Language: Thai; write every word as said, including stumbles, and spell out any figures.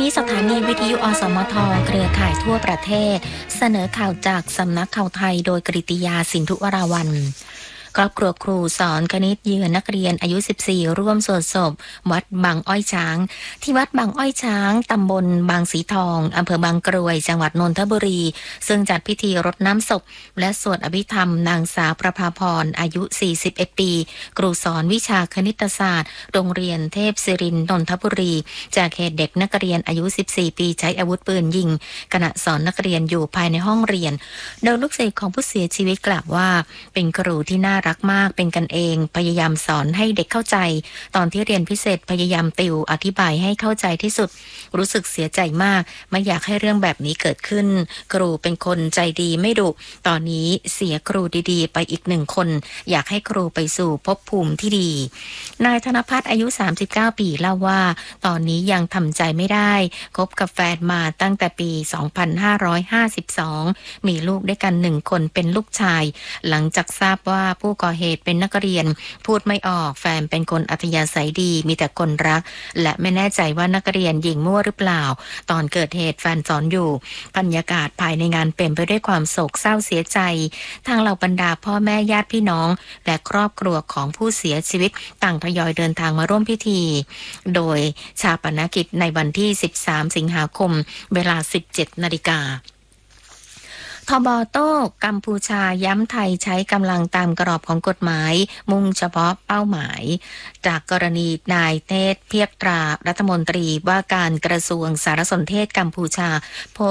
นี้สถานีวิทยุอสมทเครือข่ายทั่วประเทศเสนอข่าวจากสำนักข่าวไทยโดยกฤติยาสินธุวราวัลย์ครอบครัวครูสอนคณิตเยือนนักเรียนอายุสิบสี่ร่วมสวดศพวัดบางอ้อยช้างที่วัดบางอ้อยช้างตำบลบางสีทองอำเภอบางกรวยจังหวัดนนทบุรีซึ่งจัดพิธีรดน้ำศพและสวดอภิธรรมนางสาวประภาพรอายุสี่สิบเอ็ดปีครูสอนวิชาคณิตศาสตร์โรงเรียนเทพศิรินทร์นนทบุรีจากเหตุเด็กนักเรียนอายุสิบสี่ปีใช้อาวุธปืนยิงขณะสอนนักเรียนอยู่ภายในห้องเรียนโดยลูกศิษย์ของผู้เสียชีวิตกล่าวว่าเป็นครูที่น่ารักมากเป็นกันเองพยายามสอนให้เด็กเข้าใจตอนที่เรียนพิเศษพยายามติวอธิบายให้เข้าใจที่สุดรู้สึกเสียใจมากไม่อยากให้เรื่องแบบนี้เกิดขึ้นครูเป็นคนใจดีไม่ดุตอนนี้เสียครูดีๆไปอีกหนึ่งคนอยากให้ครูไปสู่ภพภูมิที่ดีนายธนภัทรอายุสามสิบเก้าปีเล่าว่าตอนนี้ยังทำใจไม่ได้คบกับแฟนมาตั้งแต่ปีสองพันห้าร้อยห้าสิบสองมีลูกด้วยกันหนึ่งคนเป็นลูกชายหลังจากทราบว่าผู้ก่อเหตุเป็นนักเรียนพูดไม่ออกแฟนเป็นคนอัธยาศัยดีมีแต่คนรักและไม่แน่ใจว่านักเรียนยิงมั่วหรือเปล่าตอนเกิดเหตุแฟนสอนอยู่บรรยากาศภายในงานเป็นไปด้วยความโศกเศร้าเสียใจทางเหล่าบรรดาพ่อแม่ญาติพี่น้องและครอบครัวของผู้เสียชีวิตต่างทยอยเดินทางมาร่วมพิธีโดยชาปนกิจในวันที่สิบสามสิงหาคมเวลา สิบเจ็ดนาฬิกาทบโต้กัมพูชาย้ำไทยใช้กำลังตามกรอบของกฎหมายมุ่งเฉพาะเป้าหมายจากกรณีนายเทศเพียกตรารัฐมนตรีว่าการกระทรวงสารสนเทศกัมพูชา